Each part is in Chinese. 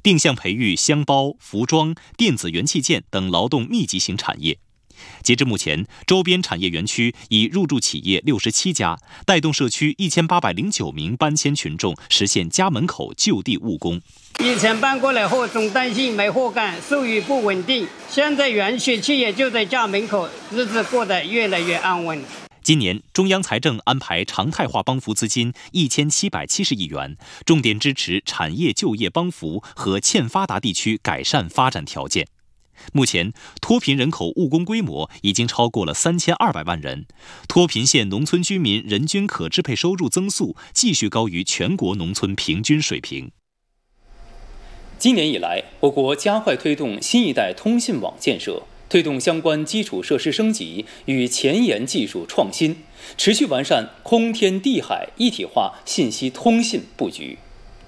并向培育箱包、服装、电子元器件等劳动密集型产业。截至目前，周边产业园区已入驻企业67家，带动社区1809名搬迁群众实现家门口就地务工。 以前搬过来后总担心没活干，收入不稳定，现在园区企业就在家门口，日子过得越来越安稳。 今年，中央财政安排常态化帮扶资金1770亿元，重点支持产业就业帮扶和欠发达地区改善发展条件。目前，脱贫人口务工规模已经超过了3200万人，脱贫县农村居民人均可支配收入增速继续高于全国农村平均水平。 今年以来，我国加快推动新一代通信网建设，推动相关基础设施升级与前沿技术创新，持续完善空天地海一体化信息通信布局。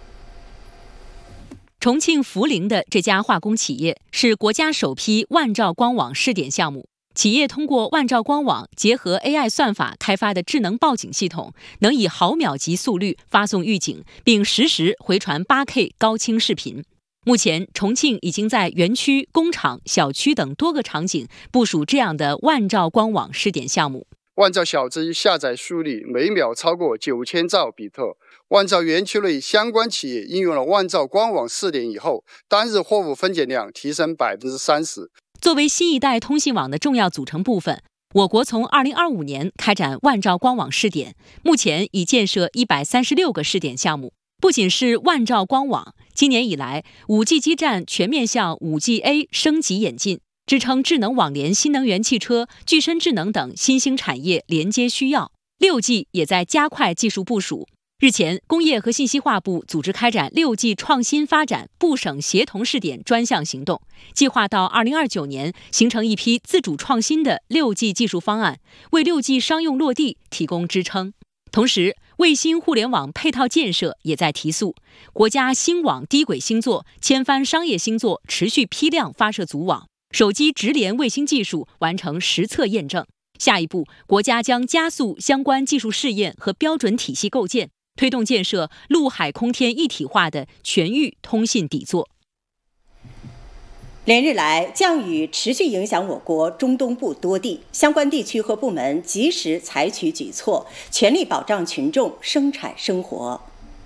重庆涪陵的这家化工企业是国家首批万兆光网试点项目。企业通过万兆光网结合 AI 算法开发的智能报警系统，能以毫秒级速率发送预警，并实时回传 8K 高清视频。目前，重庆已经在园区、工厂、小区等多个场景部署这样的万兆光网试点项目。 万兆小机下载速率每秒超过9000兆比特。万兆园区内相关企业应用了万兆光网试点以后，单日货物分拣量提升30%。 作为新一代通信网的重要组成部分，我国从2025年开展万兆光网试点，目前已建设136个试点项目。不仅是万兆光网，今年以来 5G 基站全面向 5G-A 升级演进，支撑智能网联新能源汽车、具身智能等新兴产业连接需要。6G 也在加快技术部署。日前，工业和信息化部组织开展6G 创新发展部省协同试点专项行动，计划到2029年形成一批自主创新的6G 技术方案，为6G 商用落地提供支撑。同时，卫星互联网配套建设也在提速，国家星网低轨星座、千帆商业星座持续批量发射组网，手机直连卫星技术完成实测验证。下一步，国家将加速相关技术试验和标准体系构建，推动建设陆海空天一体化的全域通信底座。 连日来，降雨持续影响我国中东部多地，相关地区和部门及时采取举措，全力保障群众生产生活。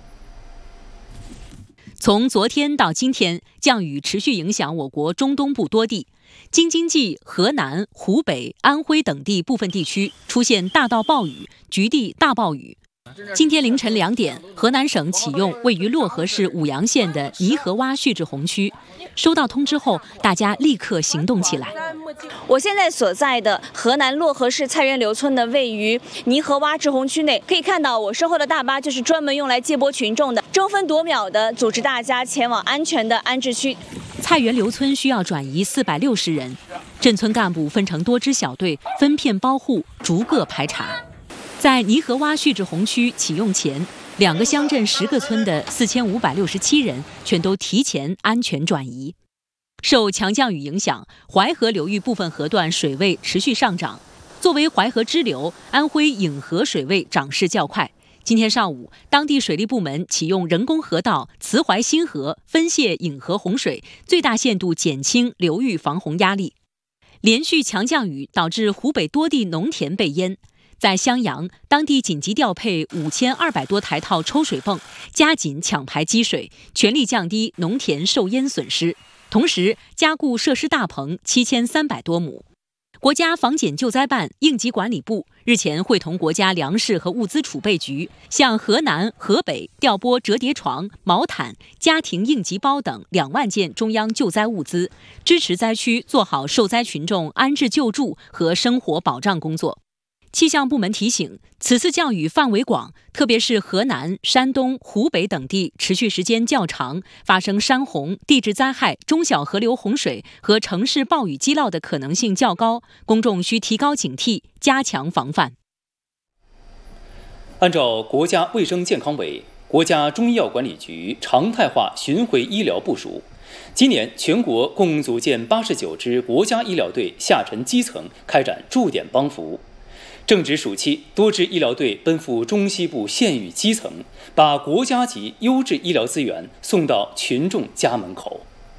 从昨天到今天，降雨持续影响我国中东部多地，京津冀、河南、湖北、安徽等地部分地区出现大到暴雨、局地大暴雨。今天凌晨2点，河南省启用位于漯河市舞阳县的泥河洼蓄滞洪区。收到通知后，大家立刻行动起来。 我现在所在的河南漯河市菜园刘村的位于泥河洼滞洪区内，可以看到我身后的大巴就是专门用来接驳群众的，争分夺秒的组织大家前往安全的安置区。 菜园刘村需要转移460人，镇村干部分成多支小队，分片包户，逐个排查。在泥河洼蓄滞洪区启用前，2个乡镇10个村的4567人全都提前安全转移。受强降雨影响，淮河流域部分河段水位持续上涨。作为淮河支流，安徽颍河水位涨势较快。今天上午，当地水利部门启用人工河道慈淮新河分泄颍河洪水，最大限度减轻流域防洪压力。连续强降雨导致湖北多地农田被淹。在襄阳，当地紧急调配5200多台套抽水泵，加紧抢排积水，全力降低农田受淹损失。同时，加固设施大棚7300多亩。国家防检救灾办、应急管理部日前会同国家粮食和物资储备局，向河南、河北调拨折叠床、毛毯、家庭应急包等2万件中央救灾物资，支持灾区做好受灾群众安置救助和生活保障工作。气象部门提醒，此次降雨范围广，特别是河南、山东、湖北等地持续时间较长，发生山洪、地质灾害、中小河流洪水和城市暴雨激涝的可能性较高，公众需提高警惕，加强防范。 按照国家卫生健康委、国家中医药管理局常态化巡回医疗部署，今年全国共组建89支国家医疗队下沉基层，开展驻点帮扶。 正值暑期，多支医疗队奔赴中西部县域基层，把国家级优质医疗资源送到群众家门口。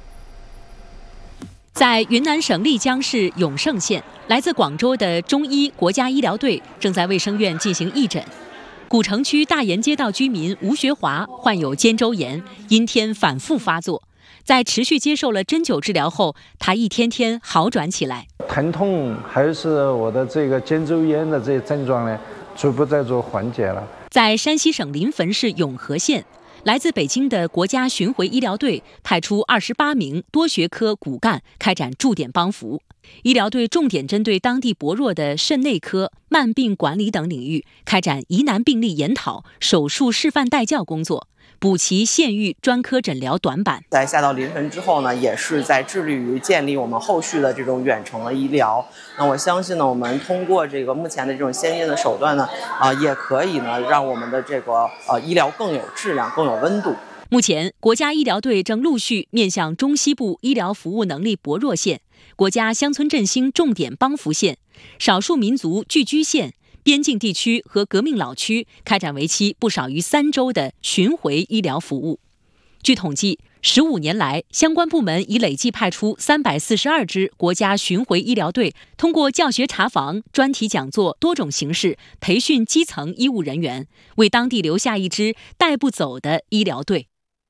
在云南省丽江市永胜县，来自广州的中医国家医疗队正在卫生院进行义诊。古城区大研街道居民吴学华患有肩周炎，阴天反复发作，在持续接受了针灸治疗后，他一天天好转起来。 疼痛还是我的这个肩周炎的这些症状呢，逐步在做缓解了。 在山西省临汾市永和县，来自北京的国家巡回医疗队派出28名多学科骨干开展驻点帮扶。医疗队重点针对当地薄弱的肾内科、慢病管理等领域，开展疑难病例研讨、手术示范带教工作，补齐县域专科诊疗短板。 在下到临汾之后呢，也是在致力于建立我们后续的这种远程的医疗。那我相信呢，我们通过这个目前的这种先进的手段呢，也可以呢让我们的这个医疗更有质量、更有温度。 目前，国家医疗队正陆续面向中西部医疗服务能力薄弱县、国家乡村振兴重点帮扶县、少数民族聚居县、边境地区和革命老区，开展为期不少于3周的巡回医疗服务。据统计，15年来，相关部门已累计派出342支国家巡回医疗队，通过教学查房、专题讲座多种形式培训基层医务人员，为当地留下一支带不走的医疗队。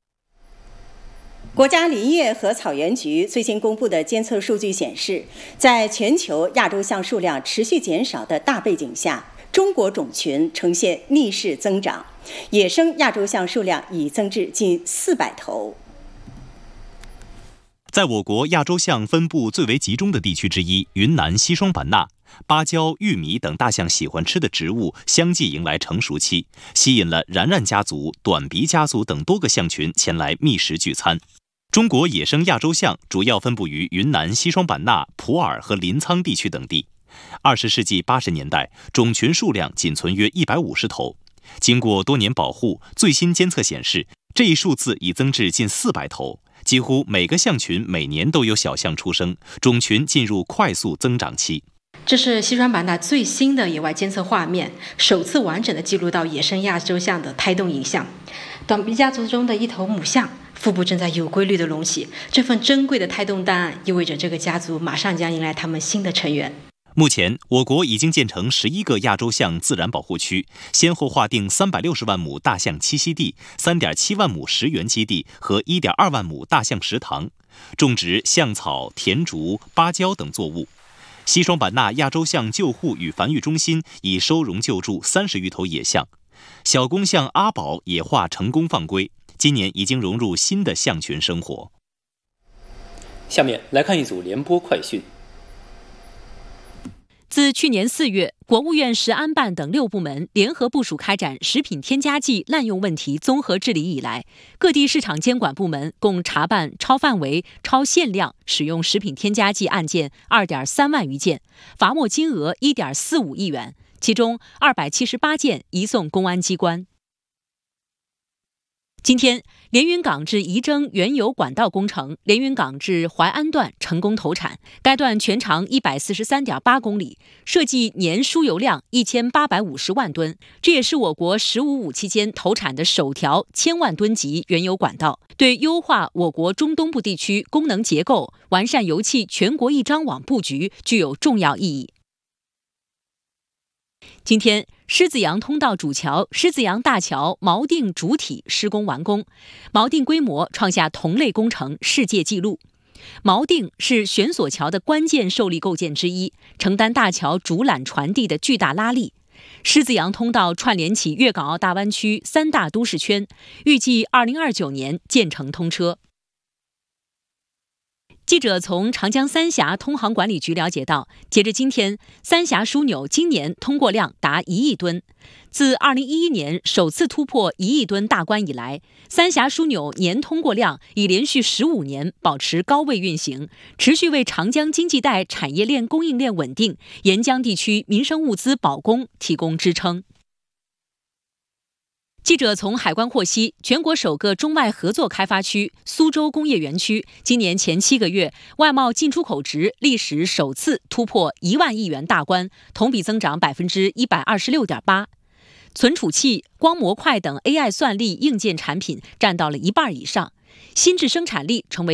国家林业和草原局最新公布的监测数据显示，在全球亚洲象数量持续减少的大背景下，中国种群呈现逆势增长，野生亚洲象数量已增至近400头。 在我国亚洲象分布最为集中的地区之一，云南西双版纳，芭蕉、玉米等大象喜欢吃的植物相继迎来成熟期，吸引了然然家族、短鼻家族等多个象群前来觅食聚餐。中国野生亚洲象主要分布于云南西双版纳、普洱和临沧地区等地。20世纪80年代，种群数量仅存约150头。经过多年保护，最新监测显示，这一数字已增至近400头。几乎每个象群每年都有小象出生，种群进入快速增长期。 这是西双版纳最新的野外监测画面，首次完整的记录到野生亚洲象的胎动影像。短鼻家族中的一头母象腹部正在有规律的隆起，这份珍贵的胎动档案意味着这个家族马上将迎来他们新的成员。 目前，我国已经建成11个亚洲象自然保护区，先后划定360万亩大象栖息地、3.7万亩食源基地和1.2万亩大象食堂，种植象草、田竹、芭蕉等作物。西双版纳亚洲象救护与繁育中心已收容救助30余头野象，小公象阿宝野化成功放归，今年已经融入新的象群生活。 下面来看一组联播快讯。 自去年4月，国务院食安办等6部门联合部署开展食品添加剂滥用问题综合治理以来，各地市场监管部门共查办超范围、超限量使用食品添加剂案件2.3万余件，罚没金额1.45亿元，其中278件移送公安机关。今天，连云港至仪征原有管道工程连云港至淮安段成功投产，该段全长143.8公里，设计年输油量1850万吨，这也是我国“15+5”期间投产的首条1000万吨级原油管道，对优化我国中东部地区功能结构、完善油气全国一张网布局具有重要意义。今天，狮子洋通道主桥狮子洋大桥锚定主体施工完工，锚定规模创下同类工程世界纪录。锚定是悬索桥的关键受力构件之一，承担大桥主缆传递的巨大拉力。狮子洋通道串联起粤港澳大湾区3大都市圈，预计2029年建成通车。记者从长江三峡通航管理局了解到，截至今天，三峡枢纽今年通过量达1亿吨。自2011年首次突破1亿吨大关以来，三峡枢纽年通过量已连续15年保持高位运行，持续为长江经济带产业链供应链稳定、沿江地区民生物资保供提供支撑。 记者从海关获悉，全国首个中外合作开发区苏州工业园区，今年前7个月外贸进出口值历史首次突破1万亿元大关，同比增长126.8%。存储器、光模块等 AI 算力硬件产品占到了1半以上，新质生产力成为